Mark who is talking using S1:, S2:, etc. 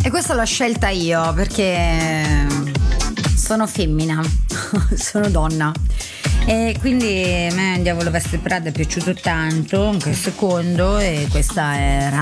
S1: E questa l'ho scelta io perché sono femmina, sono donna. E quindi a me Diavolo Veste Prada è piaciuto tanto, anche il secondo, e questa è